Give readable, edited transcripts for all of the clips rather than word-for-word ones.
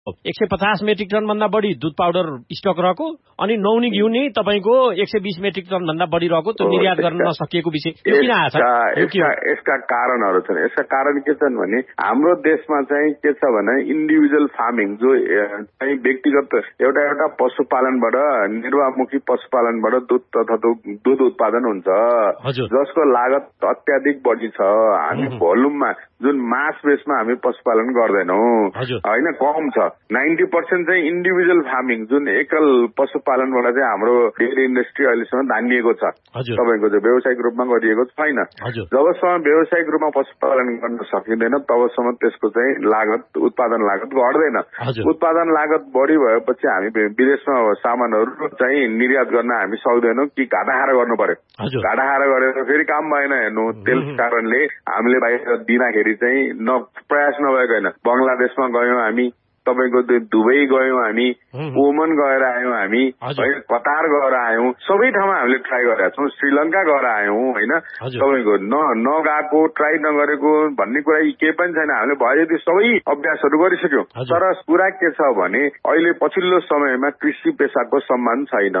150 metric ton भन्दा बढी दुध पाउडर स्टक रहेको अनि नुहाउने घिउ नि तपाईको 120 मेट्रिक टन भन्दा बढी रहेको त्यो निर्यात गर्न नसकिएको विषय यो किन आछ? यसका कारणहरू छन्। यसका कारण के छन् भने हाम्रो देशमा चाहिँ के छ भने इन्डिभिजुअल फार्मिङ जो चाहिँ व्यक्तिगत एउटा पशुपालनबाट निर्वाहमुखी पशुपालनबाट दूध तथा दूध उत्पादन हुन्छ जसको लागत अत्याधिक बढी छ। हामी भोल्युममा जुन मास बेसमा हामी पशुपालन गर्दैनौँ होइन, कम छ। 90% चाहिँ इन्डिभिजुअल फार्मिङ जुन एकल पशुपालनबाट चाहिँ हाम्रो डेयरी इन्डस्ट्री अहिलेसम्म धानिएको छ, तपाईँको चाहिँ व्यावसायिक रूपमा गरिएको छैन। जबसम्म व्यावसायिक रूपमा पशुपालन गर्न सकिँदैन तबसम्म त्यसको चाहिँ लागत उत्पादन लागत घट्दैन। उत्पादन लागत बढी भएपछि हामी विदेशमा सामानहरू चाहिँ निर्यात गर्न हामी सक्दैनौँ कि घाटा खाएर गर्नु पर्यो। घाटा खाएर गरेर फेरि काम भएन हेर्नु। त्यस कारणले हामीले बाहिर दिँदाखेरि चाहिँ प्रयास नभएको होइन। बङ्गलादेशमा गयौँ हामी, तपाईँको दुबई गयौँ हामी, ओमन गएर आयौँ हामी, कतार गएर आयौँ, सबै ठाउँमा हामीले ट्राई गरेका छौँ। श्रीलङ्का गएर आयौँ होइन, तपाईँको नगएको ट्राई नगरेको भन्ने कुरा केही पनि छैन। हामीले भयो त्यो सबै अभ्यासहरू गरिसक्यौँ। तर कुरा के छ भने अहिले पछिल्लो समयमा कृषि पेसाको सम्मान छैन।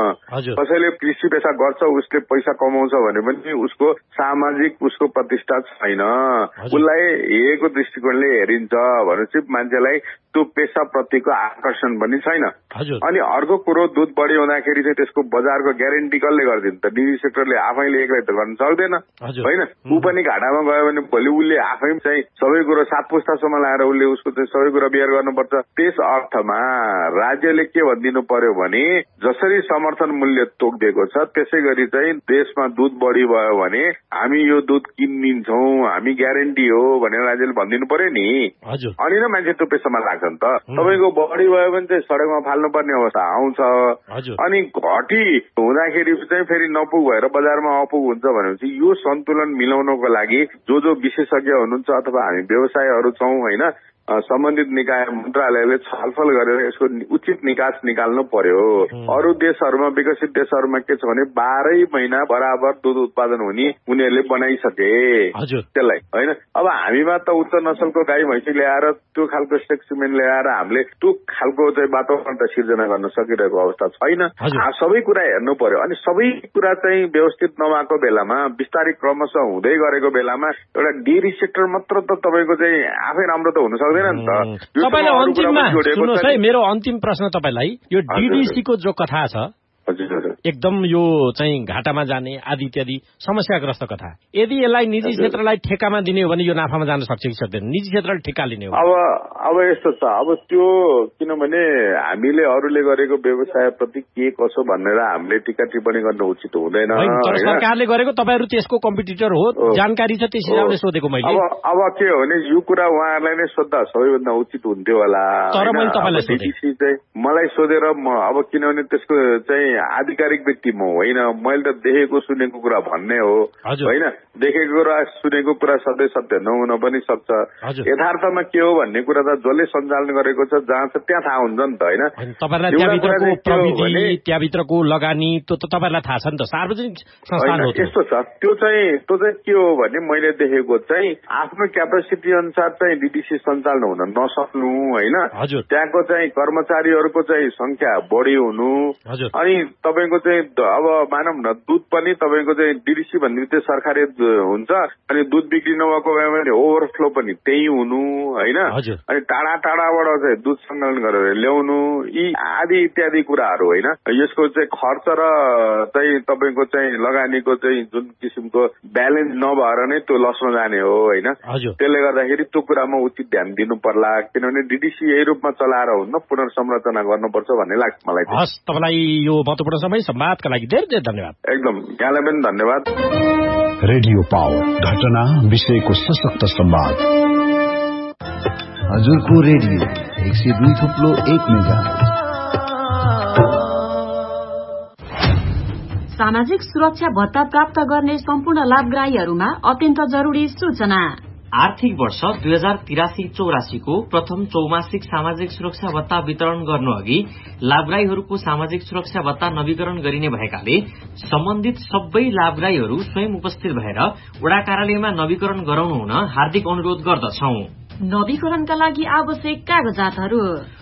कसैले कृषि पेसा गर्छ उसले पैसा कमाउँछ भने पनि उसको सामाजिक उसको प्रतिष्ठा छैन। उसलाई हेरेको दृष्टिकोणले हेरिन्छ भनेपछि मान्छेलाई त्यो पेसाप्रतिको आकर्षण पनि छैन। अनि अर्को कुरो दुध बढी हुँदाखेरि चाहिँ त्यसको बजारको ग्यारेन्टी कसले गरिदिन्छ त? निजी सेक्टरले आफैले एक्लै त गर्न सक्दैन होइन। ऊ पनि घाटामा गयो भने भोलि उसले आफै चाहिँ सबै कुरो 7 पुस्तासम्म लाएर उसले उसको चाहिँ सबै कुरो बियर गर्नुपर्छ। त्यस अर्थमा राज्यले के भनिदिनु पर्यो भने जसरी समर्थन मूल्य तोकिदिएको छ त्यसै गरी चाहिँ देशमा दुध बढी भयो भने हामी यो दुध किनिदिन्छौँ, हामी ग्यारेन्टी हो भनेर राज्यले भनिदिनु पर्यो नि। अनि न मान्छे त्यो पेसामा लाग्छ नि त। तपाईँको बढी भयो भने चाहिँ सडकमा फाल्नुपर्ने अवस्था आउँछ। अनि घटी हुँदाखेरि चाहिँ फेरि नपुग भएर बजारमा अपुग हुन्छ भनेपछि यो सन्तुलन मिलाउनको लागि जो विशेषज्ञ हुनुहुन्छ अथवा हामी व्यवसायहरू छौँ होइन, सम्बन्धित निकाय मन्त्रालयले छलफल गरेर यसको उचित निकास निकाल्नु पर्यो। अरू देशहरूमा विकसित देशहरूमा के छ भने 12 महिना बराबर दुध उत्पादन हुने उनीहरूले बनाइसके त्यसलाई होइन। अब हामीमा त उच्च नसलको गाई भैँसी ल्याएर त्यो खालको सेक्सिमेन्ट ल्याएर हामीले त्यो खालको चाहिँ वातावरण त सिर्जना गर्न सकिरहेको अवस्था छैन। सबै कुरा हेर्नु पर्यो। अनि सबै कुरा चाहिँ व्यवस्थित नभएको बेलामा बिस्तारै क्रमशः हुँदै गरेको बेलामा एउटा डेयरी सेक्टर मात्र त तपाईँको चाहिँ आफै राम्रो त हुन सक्दैन। तपाईलाई अन्तिममा सुन्नुहोस् है, मेरो अन्तिम प्रश्न तपाईलाई, यो डीडीसीको जो कथा छ एकदम यो चाहिँ घाटामा जाने आदि इत्यादि समस्याग्रस्त कथा, यदि यसलाई निजी क्षेत्रलाई ठेकामा दिने हो भने यो नाफामा जान सक्छ कि सक्दैन? निजी क्षेत्रले ठेका लिने हो अब यस्तो छ। अब त्यो किनभने हामीले अरूले गरेको व्यवसाय प्रति के कसो भनेर हामीले टिका टिप्पणी गर्न उचित हुँदैन। तर सरकारले गरेको तपाईहरु त्यसको कम्पिटिटर हो, जानकारी छ, त्यस हिसाबले सोधेको मैले। अब के हो भने यो कुरा उहाँहरूलाई नै सोध्दा सबैभन्दा उचित हुन्थ्यो होला। तर मैले तपाईलाई सोधेँ, मलाई सोधेर अब किनभने त्यसको चाहिँ आधिकारिक व्यक्ति म होइन, मैले त देखेको सुनेको कुरा भन्ने हो होइन। देखेको कुरा सुनेको कुरा सधैँ सत्य नहुन पनि सक्छ। यथार्थमा के हो भन्ने कुरा त जसले सञ्चालन गरेको छ जहाँ छ त्यहाँ थाहा हुन्छ नि त होइन। तपाईहरुलाई त्यहाँभित्रको प्रविधि, त्यहाँभित्रको लगानी त्यो त तपाईहरुलाई थाहा छ नि त, सार्वजनिक संस्थान हो। यस्तो छ, त्यो चाहिँ के हो भने मैले देखेको चाहिँ आफ्नो क्यापेसिटी अनुसार चाहिँ डीडीसी सञ्चालन हुन नसक्नु होइन। त्यहाँको चाहिँ कर्मचारीहरूको चाहिँ संख्या बढी हुनु। अनि तपाईँको चाहिँ अब मानव न दुध पनि तपाईँको चाहिँ डीडीसी भन्ने बित्तिकै सरकारी हुन्छ। अनि दुध बिक्री नभएको भए भने ओभरफ्लो पनि त्यही हुनु होइन। अनि टाढा टाढाबाट चाहिँ दुध सङ्कलन गरेर ल्याउनु, यी आदि इत्यादि कुराहरू होइन। यसको चाहिँ खर्च र चाहिँ तपाईँको चाहिँ लगानीको चाहिँ जुन किसिमको ब्यालेन्स नभएर नै त्यो लसमा जाने हो होइन। त्यसले गर्दाखेरि त्यो कुरामा उचित ध्यान दिनु पर्ला, किनभने डीडीसी यही रूपमा चलाएर हुन्न, पुनर्संरचना गर्नुपर्छ भन्ने लाग्छ मलाई। हस्, तपाईँलाई यो महत्त्वपूर्ण समय संवादका लागि धेरै धेरै धन्यवाद। एकदम, यहाँलाई पनि धन्यवाद। रेडियो पावर, घटना विषयको सशक्त संवाद। हजुरको रेडियो 102.1 मेगाहर्ज। सामाजिक सुरक्षा भत्ता प्राप्त गर्ने सम्पूर्ण लाभग्राहीहरूमा अत्यन्त जरुरी सूचना। आर्थिक वर्ष 2083-84 को प्रथम चौमासिक सामाजिक सुरक्षा भत्ता वितरण गर्नु अघि लाभग्राहीहरूको सामाजिक सुरक्षा भत्ता नवीकरण गरिने भएकाले सम्बन्धित सबै लाभग्राहीहरू स्वयं उपस्थित भएर वडा कार्यालयमा नवीकरण गराउनु हुन हार्दिक अनुरोध गर्दछौं। नवीकरणका लागि आवश्यक कागजातहरू